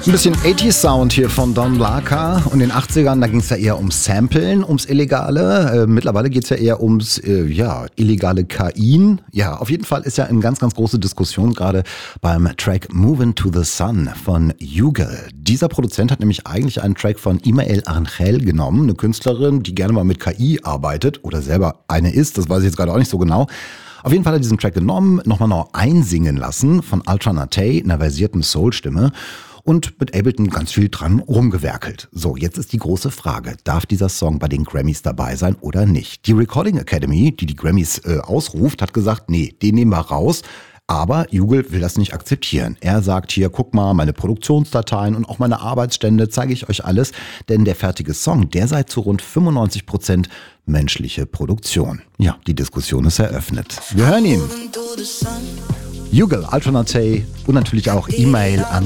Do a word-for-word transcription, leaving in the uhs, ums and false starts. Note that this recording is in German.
Ein bisschen achtziger Sound hier von Don Laka. Und in den achtzigern, da ging es ja eher ums Samplen, ums Illegale. Äh, mittlerweile geht es ja eher ums äh, ja, illegale Kain. Ja, auf jeden Fall ist ja eine ganz, ganz große Diskussion gerade beim Track Movin' to the Sun von Yugal. Dieser Produzent hat nämlich eigentlich einen Track von Imael Arangel genommen, eine Künstlerin, die gerne mal mit K I arbeitet oder selber eine ist, das weiß ich jetzt gerade auch nicht so genau. Auf jeden Fall hat er diesen Track genommen, nochmal noch einsingen lassen von Ultra Naté, einer versierten Soul-Stimme. Und mit Ableton ganz viel dran rumgewerkelt. So, jetzt ist die große Frage, darf dieser Song bei den Grammys dabei sein oder nicht? Die Recording Academy, die die Grammys äh, ausruft, hat gesagt, nee, den nehmen wir raus. Aber Yugal will das nicht akzeptieren. Er sagt hier, guck mal, meine Produktionsdateien und auch meine Arbeitsstände zeige ich euch alles. Denn der fertige Song, der sei zu rund fünfundneunzig Prozent menschliche Produktion. Ja, die Diskussion ist eröffnet. Wir hören ihn. Yugal, Ultra Naté und natürlich auch Imael Arangel.